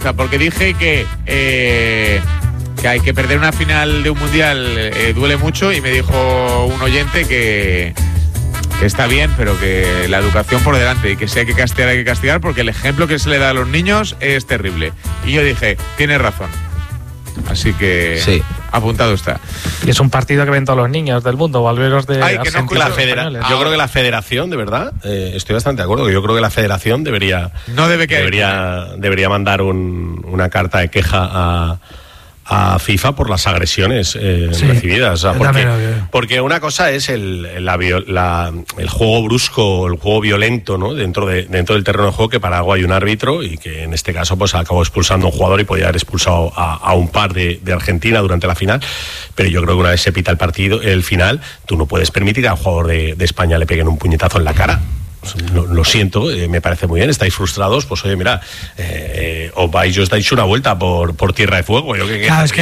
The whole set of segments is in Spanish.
Porque dije que hay que perder una final de un mundial duele mucho, y me dijo un oyente que está bien, pero que la educación por delante, y que si hay que castigar, porque el ejemplo que se le da a los niños es terrible. Y yo dije, tienes razón. Así que sí, apuntado está. Y es un partido que ven todos los niños del mundo, valveros de Argentina. Yo creo que la federación, de verdad, estoy bastante de acuerdo, que yo creo que la federación debería mandar una carta de queja a FIFA por las agresiones recibidas. O sea, porque una cosa es el juego brusco, el juego violento, ¿no? dentro del terreno de juego, que para algo hay un árbitro, y que en este caso pues acabó expulsando a un jugador y podía haber expulsado a un par de Argentina durante la final. Pero yo creo que una vez se pita el final, tú no puedes permitir que a un jugador de España le peguen un puñetazo en la cara. Lo siento, me parece muy bien, estáis frustrados, pues oye, mira, os dais una vuelta por Tierra de Fuego. Yo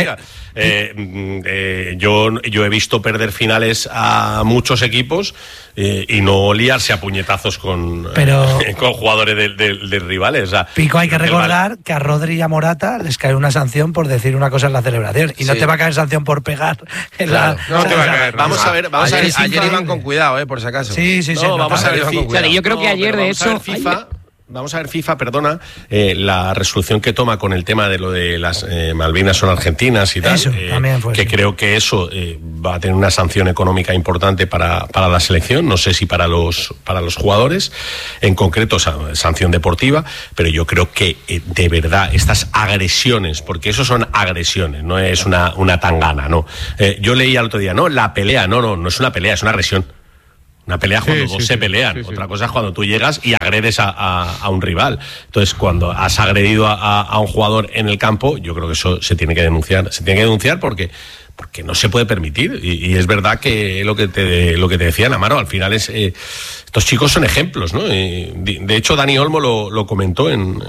yo he visto perder finales a muchos equipos y no liarse a puñetazos con jugadores de rivales. O sea, Pico, hay que recordar que a Rodri y a Morata les cae una sanción por decir una cosa en la celebración, y no te va a caer sanción por pegar en no te va a caer. Vamos a ver. Ayer iban con cuidado, por si acaso. Sí. Vamos a ver. Yo creo que ayer, de hecho, vamos a ver FIFA, la resolución que toma con el tema de lo de las Malvinas son argentinas y tal, eso, que creo que eso va a tener una sanción económica importante para la selección, no sé si para los jugadores, en concreto sanción deportiva, pero yo creo que de verdad estas agresiones, porque eso son agresiones, no es una tangana, no. Yo leía el otro día, la pelea, no es una pelea, es una agresión. Una pelea cuando dos se pelean. Otra cosa es cuando tú llegas y agredes a un rival. Entonces, cuando has agredido a un jugador en el campo, yo creo que eso se tiene que denunciar. Se tiene que denunciar porque no se puede permitir. Y es verdad que lo que te decía Amaro, al final estos chicos son ejemplos, ¿no? De hecho, Dani Olmo lo comentó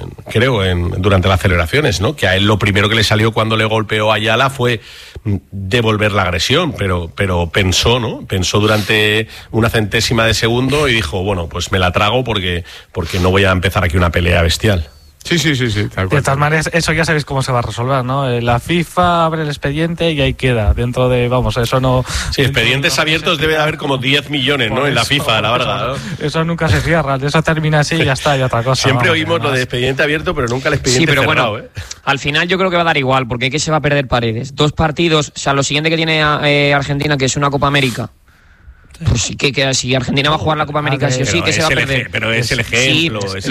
durante las celebraciones, ¿no? Que a él lo primero que le salió cuando le golpeó a Ayala fue devolver la agresión, pero pensó durante una centésima de segundo y dijo, bueno, pues me la trago porque no voy a empezar aquí una pelea bestial. Sí. De todas maneras, eso ya sabéis cómo se va a resolver, ¿no? La FIFA abre el expediente y ahí queda. Dentro de, eso no... Sí, expedientes abiertos debe de haber como 10 millones, ¿no? En la FIFA, la verdad, ¿no? Eso nunca se cierra, eso termina así y ya está, y otra cosa. Siempre oímos lo de expediente abierto, pero nunca el expediente cerrado, bueno, al final yo creo que va a dar igual, porque ¿qué se va a perder Paredes? 2 partidos, o sea, lo siguiente que tiene Argentina, que es una Copa América. Pues sí, que si Argentina va a jugar la Copa América sí o sí, que se va a perder. Pero es el ejemplo. Sí,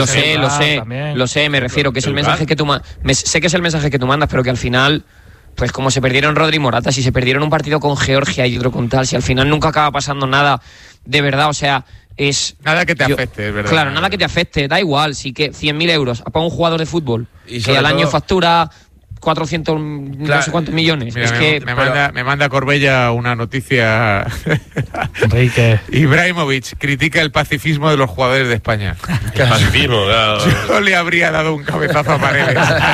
lo sé, me refiero, que es el mensaje que tú sé que es el mensaje que tú mandas, pero que al final, pues como se perdieron Rodri y Morata, si se perdieron un partido con Georgia y otro con tal, si al final nunca acaba pasando nada de verdad, o sea, es... Nada que te afecte, es verdad. Claro, nada que te afecte, da igual, sí que 100.000 euros para un jugador de fútbol, y que al año factura 400 no sé cuántos millones. Mira, es que me manda Corbella una noticia. Enrique. Ibrahimovic critica el pacifismo de los jugadores de España. ¿Qué pacifismo? Claro. Yo le habría dado un cabezazo a Paredes.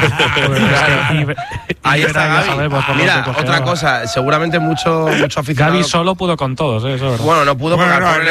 Ahí está Gavi. Mira, otra cosa, seguramente mucho aficionado. Gavi solo pudo con todos, eso es verdad. Bueno, no pudo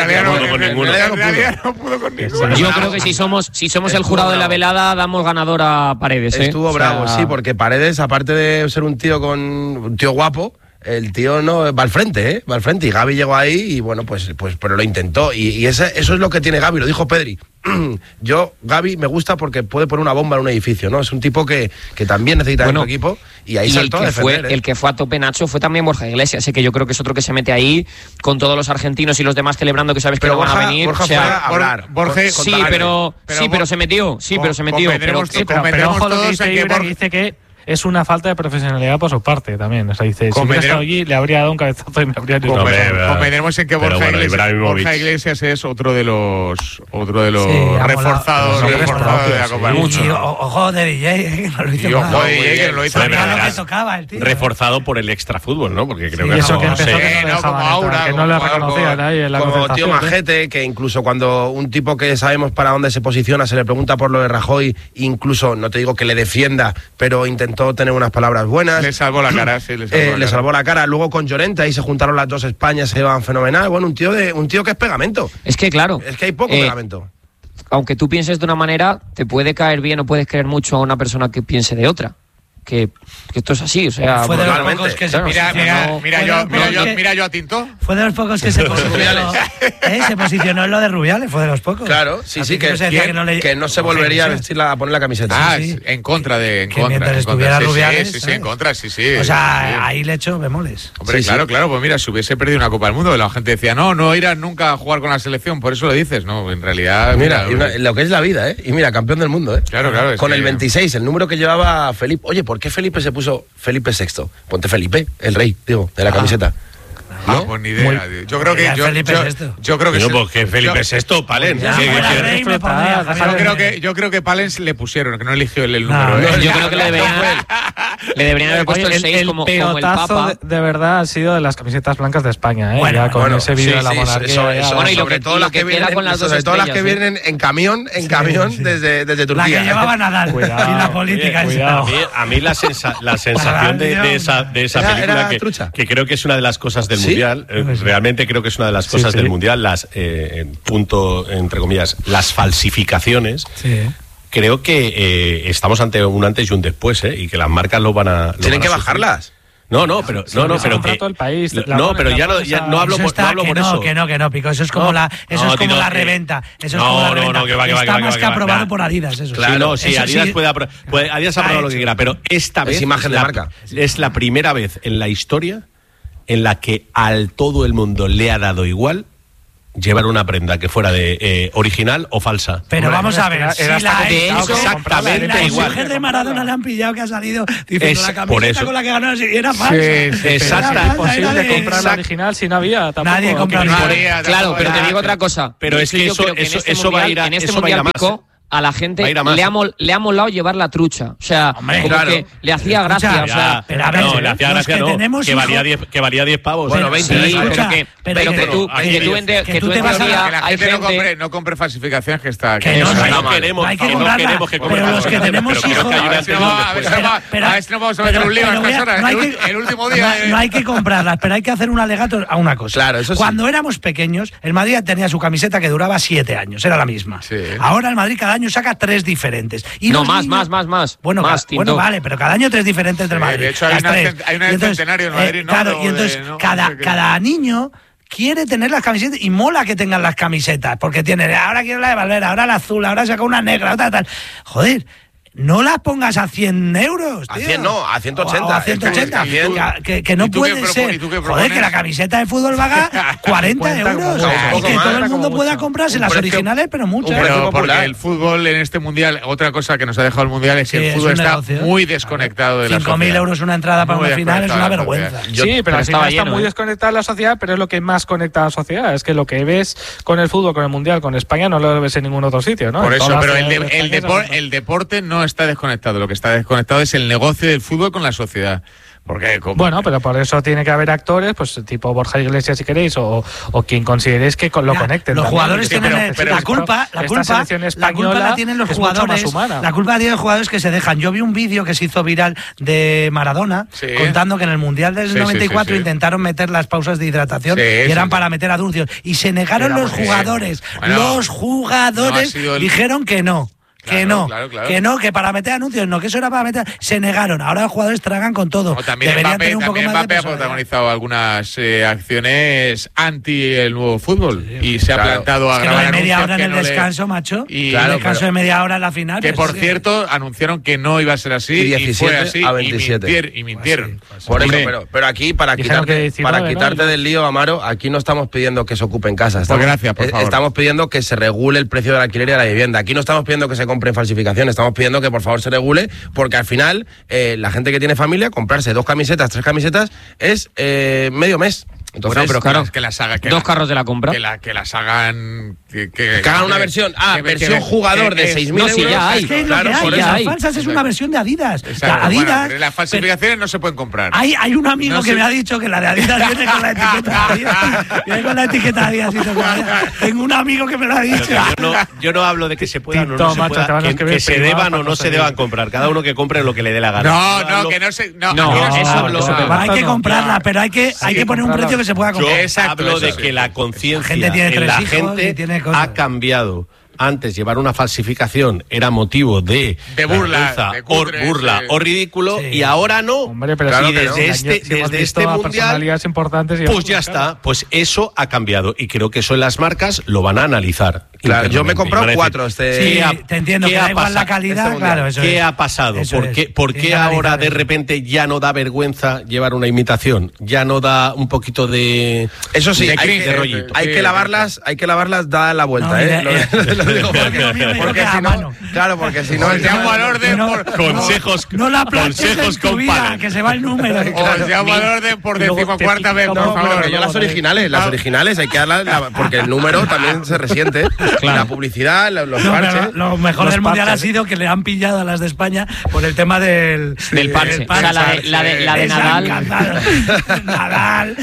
no pudo con ninguno. Yo creo que si somos el jurado de la velada, damos ganador a Paredes. Estuvo bravo, sí, porque Paredes, aparte de ser un tío guapo, el tío no va al frente, va al frente, y Gavi llegó ahí y bueno, pues pero lo intentó, y eso es lo que tiene Gavi, lo dijo Pedri. Gavi me gusta porque puede poner una bomba en un edificio, ¿no? Es un tipo que también necesita en su equipo, y ahí saltó a defender. El que fue a tope, Nacho, fue también Borja Iglesias, así que yo creo que es otro que se mete ahí con todos los argentinos y los demás celebrando, que sabes que no van a venir. Borja fue a hablar. Pero se metió. Pero ojo lo que dice que es una falta de profesionalidad por su parte también. O sea, dice, si hubiera estado allí, le habría dado un cabezazo y me habría ido. Convendremos en que Borja Iglesias es otro de los reforzados de la Copa del Mundo. Ojo de DJ, no lo hizo mal. Reforzado por el extrafútbol, ¿no? Porque creo que eso que empezó que no le reconocían ahí en la como tío majete, que incluso cuando un tipo que sabemos para dónde se posiciona se le pregunta por lo de Rajoy, incluso, no te digo que le defienda, pero intentó tener unas palabras buenas. Le salvó la cara, sí. Le salvó la cara. Luego con Llorente, ahí se juntaron las dos Españas, se llevaban fenomenal. Bueno, un tío que es pegamento. Es que claro. Es que hay poco pegamento. aunque tú pienses de una manera, te puede caer bien o puedes querer mucho a una persona que piense de otra. Que esto es así, o sea, fue de los pocos que claro, mira yo a Tinto. Fue de los pocos que se posicionó en lo de Rubiales, fue de los pocos. Claro, sí, que no se volvería a poner la camiseta. En contra de... mientras estuviera Rubiales... Sí, en contra, sí. O sea, ahí le echo bemoles. Hombre, claro, pues mira, si hubiese perdido una Copa del Mundo, la gente decía, no irás nunca a jugar con la selección, por eso lo dices, no, en realidad... Mira, lo que es la vida, ¿eh? Y mira, campeón del mundo, ¿eh? Claro. Con el 26, el número que llevaba Felipe. Oye, ¿por qué Felipe se puso Felipe VI? Ponte Felipe, el rey, digo, de la camiseta. ¿No? Pues ni idea. Yo creo que porque Felipe VI, Palens. Yo creo que Palens le pusieron, que no eligió el número. Yo creo que le deberían haber puesto el 6 como el Papa. De verdad ha sido de las camisetas blancas de España, ya con ese vídeo de la monarquía. Y sobre todo las que vienen en camión desde Turquía. La que llevaba Nadal y la política. A mí la sensación de esa película, que creo que es una de las cosas del Mundial, realmente creo que es una de las cosas del Mundial, punto, entre comillas, las falsificaciones. Creo que estamos ante un antes y un después, y que las marcas tienen que bajarlas. Pero ya no hablo por eso. Que no, Pico, eso es como la reventa. Eso es como la reventa. Está más que aprobado por Adidas, eso. Claro, sí, Adidas Adidas ha aprobado lo que quiera, pero esta vez imagen de marca. Es la primera vez en la historia en la que al todo el mundo le ha dado igual llevar una prenda que fuera de original o falsa. Pero vamos a ver, exactamente igual. Mujer de Maradona le han pillado que ha salido diciendo la camiseta con la que ganó y era falsa. Exacto. Es imposible comprar la original si no había. Nadie compra la original. Claro, pero te digo otra cosa. Pero es que eso va a ir a más. A la gente le ha molado llevar la trucha. O sea, que le hacía gracia. O sea, pero a ver, le hacía gracia, que valía 10 pavos. Bueno, 20. Pero que tú en teoría hay gente no compre falsificaciones que está. Que no queremos que compre. Pero los que tenemos hijos. A ver si no vamos a meter un lío a estas horas. El último día. No hay que comprarlas, pero hay que hacer un alegato a una cosa. Claro, eso sí. Cuando éramos pequeños, el Madrid tenía su camiseta que duraba 7 años, era la misma. Ahora el Madrid cada año saca 3 diferentes. Y más. Bueno, vale, pero cada año 3 diferentes del Madrid. De hecho, hay una del centenario en Madrid, ¿no? Claro, y entonces cada niño quiere tener las camisetas y mola que tengan las camisetas, porque tiene, ahora quiero la de Valverde, ahora la azul, ahora saca una negra, otra tal. Joder. No las pongas a 100 euros, tío. A 100 no, a 180. O a 180. Que no puede ser. Joder, que la camiseta de fútbol valga 40 euros. Y que todo el mundo pueda comprarse las originales, pero muchas. Pero porque el fútbol en este mundial, otra cosa que nos ha dejado el mundial es que el fútbol está muy desconectado de la sociedad. 5.000 euros una entrada para una final es una vergüenza. Sí, pero al final está muy desconectada de la sociedad, pero es lo que más conecta a la sociedad. Es que lo que ves con el fútbol, con el mundial, con España, no lo ves en ningún otro sitio, ¿no? Por eso, pero el deporte no está desconectado. Lo que está desconectado es el negocio del fútbol con la sociedad. Porque, bueno, pero por eso tiene que haber actores, pues tipo Borja Iglesias si queréis, o quien consideréis que lo conecten. Los jugadores tienen la culpa la tienen los jugadores. La culpa la tienen los jugadores que se dejan. Yo vi un vídeo que se hizo viral de Maradona contando que en el Mundial del 94 intentaron meter las pausas de hidratación y eran para meter anuncios. Y se negaron los jugadores. Los jugadores dijeron que no. Que para meter anuncios, que eso era para meter. Se negaron. Ahora los jugadores tragan con todo. También Mbappé ha protagonizado algunas acciones anti el nuevo fútbol y se ha plantado a grabar media hora en el descanso, macho. Y el descanso de media hora en la final. Que por cierto, anunciaron que no iba a ser así. Y 17 y fue así, a 27. Y mintieron. Por eso, pero aquí, para quitarte del lío, Amaro, aquí no estamos pidiendo que se ocupen casas. Gracias, por favor. Estamos pidiendo que se regule el precio del alquiler y de la vivienda. Aquí no estamos pidiendo que se compren falsificaciones, estamos pidiendo que por favor se regule, porque al final la gente que tiene familia, comprarse 2 camisetas, 3 camisetas es medio mes. Entonces, pero claro, que las haga, dos carros de la compra. Que las hagan. Que hagan una versión. Versión jugador de 6.000 euros. Sí, ya hay. Las falsas es una versión de Adidas. Adidas. Bueno, las falsificaciones no se pueden comprar. Hay un amigo que me ha dicho que la de Adidas viene con la etiqueta Adidas. Viene con la etiqueta Adidas. Tengo un amigo que me lo ha dicho. Yo no hablo de que se puedan o no se puedan, que se deban o no se deban comprar. Cada uno que compre lo que le dé la gana. Que no se. Hay que comprarla, pero hay que poner un precio que se pueda comprar. Yo hablo de que la conciencia en la gente ha cambiado antes llevar una falsificación era motivo de burla, burla o ridículo, y ahora no. Hombre, pero claro, desde este mundial, importantes pues ya está, pues eso ha cambiado, y creo que eso en las marcas lo van a analizar. Claro, yo me he comprado 4 te entiendo, que da igual la calidad, claro, eso ¿Qué ha pasado? ¿Por qué ahora de repente ya no da vergüenza llevar una imitación? Ya no da un poquito de... Eso sí, de rollito. Hay que lavarlas, da la vuelta, Lo digo porque si no, claro, porque si no os llamo al orden por consejos, no la consejos con vida, que se va el número. Os llamo al orden por 14ª vez, por favor. Yo las originales hay que darlas, porque el número también se resiente. Claro. La publicidad, los parches. Lo mejor del mundial ha sido que le han pillado a las de España por el tema del parche. O sea, la de Nadal. Nadal,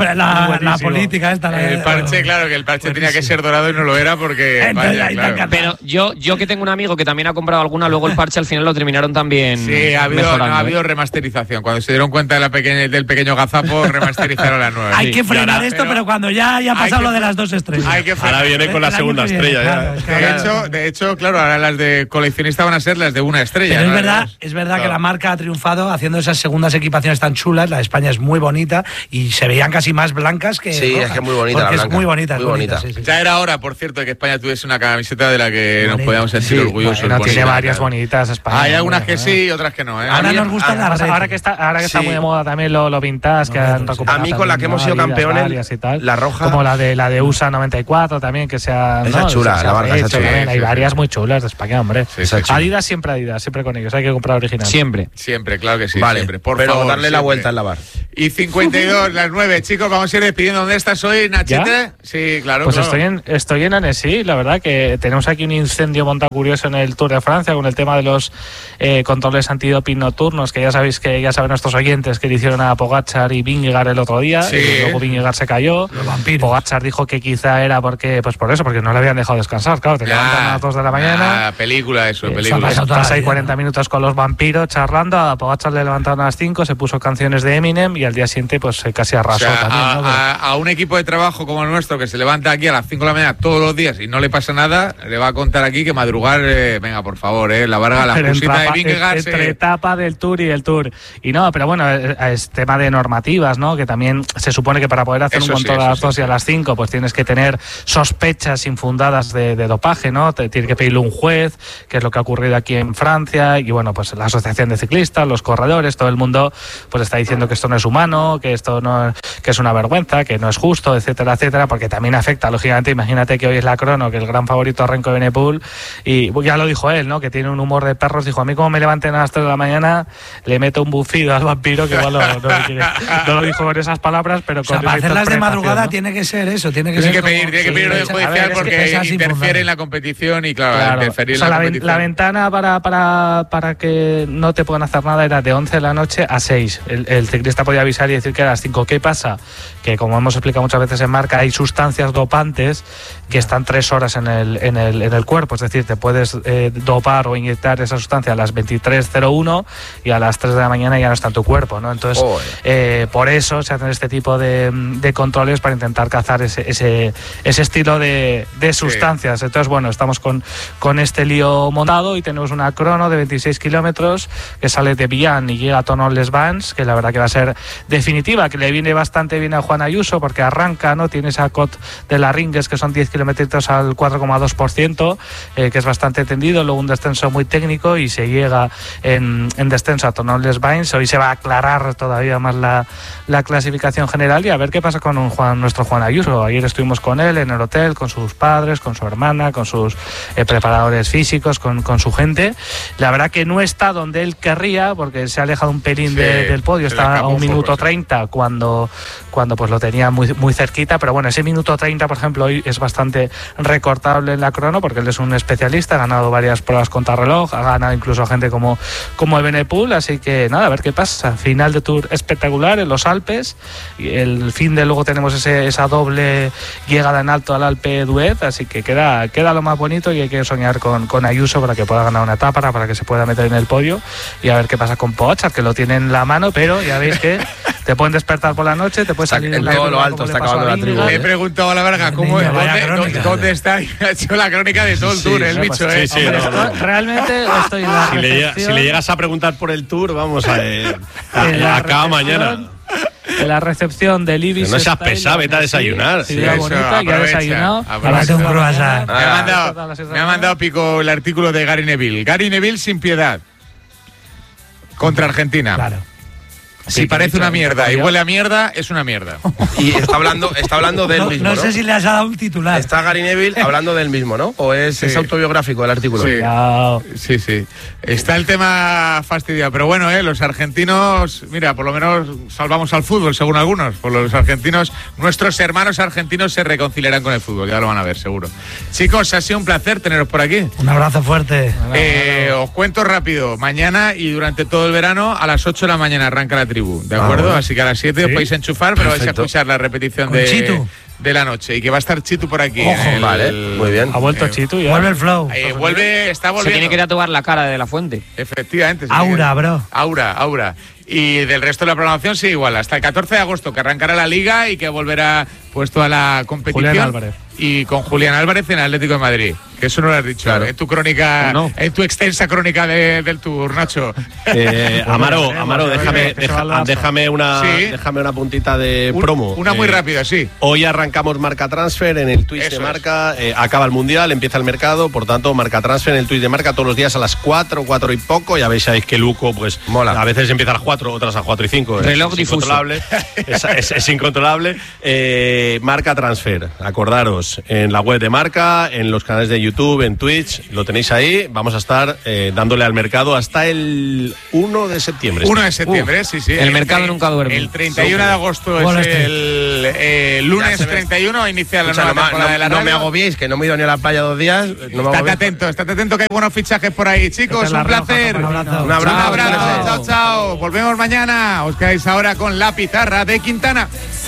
la política esta. El parche, claro, que el parche tenía que ser dorado y no lo era porque... Pero yo que tengo un amigo que también ha comprado alguna, luego el parche al final lo terminaron también. Sí, ha habido remasterización. Cuando se dieron cuenta del pequeño gazapo, remasterizaron la nueva. Hay que frenar esto, pero cuando ya haya pasado lo de las 2 estrellas. Ahora viene con la segunda estrella. De hecho, claro, ahora las de coleccionista van a ser las de 1 estrella. Pero es verdad que la marca ha triunfado haciendo esas segundas equipaciones tan chulas. La de España es muy bonita y se veían casi más blancas que... Sí, es que es muy bonita la blanca. Es muy bonita. Sí. Ya era hora, por cierto, que España tuviese una camiseta de la que nos podíamos sentir orgullosos. Bueno, tiene varias bonitas España. Hay algunas que sí y otras que no. Ahora nos gustan las ahora que está muy de moda también lo vintage, que han recuperado. A mí con la que hemos sido campeones, la roja. Como la de USA 94 también, que sea... Esa chula, la marca esa chula. Hay varias muy chulas de España, hombre. Adidas siempre con ellos, hay que comprar original. Siempre, claro que sí. Vale, siempre. Pero favor, darle la vuelta al lavar. Y 52, las 9, chicos, vamos a ir despidiendo. ¿Dónde estás hoy, Nachete? ¿Ya? Sí, claro. Pues estoy en Annecy, la verdad que tenemos aquí un incendio montado curioso en el Tour de Francia con el tema de los controles antidoping nocturnos, que ya saben nuestros oyentes que le hicieron a Pogačar y Vingegaard el otro día, y luego Vingegaard se cayó. Pogačar dijo que quizá era porque no le habían dejado descansar, claro, te levantan a las 2 de la mañana. Película. Pasa ahí 40 minutos con los vampiros charlando, a Pogačar le levantaron a las 5, se puso canciones de Eminem y al día siguiente pues casi arrasó. O sea, también, ¿no? a un equipo de trabajo como el nuestro que se levanta aquí a las 5 de la mañana todos los días y no le pasa nada, le va a contar aquí que madrugar, venga, por favor, la Varga, la cosita de Vingegaard. Entre etapa del Tour y el Tour. Y no, pero bueno, es tema de normativas, ¿no? Que también se supone que para poder hacer un control a las 2 y a las 5, pues tienes que tener sospechas infundadas de dopaje, ¿no? Tiene que pedirle un juez, que es lo que ha ocurrido aquí en Francia, y bueno, pues la asociación de ciclistas, los corredores, todo el mundo pues está diciendo que esto no es humano, que esto no, que es una vergüenza, que no es justo, etcétera, etcétera, porque también afecta, lógicamente, imagínate que hoy es la crono, que el gran favorito Remco Evenepoel, y ya lo dijo él, ¿no? Que tiene un humor de perros, dijo, a mí como me levanten a las 3 de la mañana, le meto un bufido al vampiro, que igual no lo dijo con esas palabras, pero con para hacerlas de madrugada, ¿no? Tiene que ser eso, tiene que pedir lo judicial porque interfiere en la competición y claro. Interferir en la competición. La ventana para que no te puedan hacer nada era de 11 de la noche a 6. El ciclista podía avisar y decir que era a las 5. ¿Qué pasa? Que como hemos explicado muchas veces en marca, hay sustancias dopantes que están 3 horas en el cuerpo, es decir, te puedes dopar o inyectar esa sustancia a las 23:01 y a las 3 de la mañana ya no está en tu cuerpo, ¿no? Entonces, por eso se hacen este tipo de controles para intentar cazar ese estilo de sustancias. Entonces, bueno, estamos con este lío montado y tenemos una crono de 26 kilómetros que sale de Vian y llega a Thonon-les-Bains, que la verdad que va a ser definitiva, que le viene bastante bien a Juan Ayuso porque arranca, ¿no? Tiene esa cot de la Ringues que son 10 kilómetros al 4,2%, que es bastante tendido, luego un descenso muy técnico y se llega en descenso a Thonon-les-Bains. Hoy se va a aclarar todavía más la clasificación general y a ver qué pasa con nuestro Juan Ayuso. Ayer estuvimos con él en el hotel, con sus padres, con su hermana, con sus preparadores físicos, con su gente. La verdad que no está donde él querría porque se ha alejado un pelín del podio, está a 1 minuto 30 cuando pues lo tenía muy, muy cerquita, pero bueno, ese minuto 30 por ejemplo hoy es bastante recortable en la crono porque él es un especialista, ha ganado varias pruebas contrarreloj, ha ganado incluso a gente como Evenepoel, así que nada, a ver qué pasa. Final de Tour espectacular en los Alpes, y el fin de luego tenemos esa doble llegada en alto al Alpe d'Huez, así que queda lo más bonito y hay que soñar con Ayuso para que pueda ganar una etapa, para que se pueda meter en el podio y a ver qué pasa con Pogačar, que lo tiene en la mano, pero ya veis que Te pueden despertar por la noche, te puedes salir en todo lo alto, está acabando la tribu. Le he preguntado a la verga dónde está. Ha hecho la crónica de todo el tour, el bicho, Realmente estoy en la recepción. Si le llegas a preguntar por el tour, vamos acaba mañana. En la recepción del Ibis. No seas pesado, vete a desayunar. Sí, bonita, que ha desayunado. Me ha mandado Pico el artículo de Gary Neville. Gary Neville sin piedad. Contra Argentina. Claro. Si parece una mierda y huele a mierda, es una mierda. Y está hablando del mismo, ¿no? No sé si le has dado un titular. Está Gary Neville hablando del mismo, ¿no? ¿O es autobiográfico el artículo? Sí. Está el tema fastidiado. Pero bueno, los argentinos, mira, por lo menos salvamos al fútbol, según algunos. Por los argentinos, nuestros hermanos argentinos se reconciliarán con el fútbol, ya lo van a ver, seguro. Chicos, ha sido un placer teneros por aquí. Un abrazo fuerte. Os cuento rápido. Mañana y durante todo el verano, a las 8 de la mañana arranca la tribu. ¿De acuerdo? Bueno. Así que a las 7 os podéis enchufar, pero vais a escuchar la repetición de la noche. Y que va a estar Chitu por aquí. Vale, muy bien. Ha vuelto Chitu ya. Vuelve el flow. Está volviendo. Se tiene que tatuar la cara de la Fuente. Efectivamente. Aura, bro. Aura. Y del resto de la programación sí, igual. Hasta el 14 de agosto, que arrancará la Liga y que volverá pues toda la competición. Julián Álvarez. Y con Julián Álvarez en Atlético de Madrid. Que eso no lo has dicho, claro. En tu crónica, en tu extensa crónica del tour, Nacho. Amaro, déjame una puntita de promo. Una muy rápida, sí. Hoy arrancamos Marca Transfer en el Twitch de Marca. Acaba el Mundial, empieza el mercado. Por tanto, Marca Transfer en el Twitch de Marca todos los días a las 4 y poco. Ya veis, sabéis que Luco, pues mola. A veces empieza a las 4, otras a 4 y 5. Reloj difuso. Es incontrolable. Marca Transfer, acordaros, en la web de Marca, en los canales de YouTube, en Twitch, lo tenéis ahí. Vamos a estar dándole al mercado hasta el 1 de septiembre. 1 de septiembre, sí. El mercado nunca duerme. El 31 de agosto es el lunes 31, inicia la nueva temporada de la radio. No me agobiéis, que no me he ido ni a la playa 2 días. Estate atento que hay buenos fichajes por ahí, chicos. Un placer. Un abrazo. Un abrazo. Chao. Volvemos mañana. Os quedáis ahora con La Pizarra de Quintana.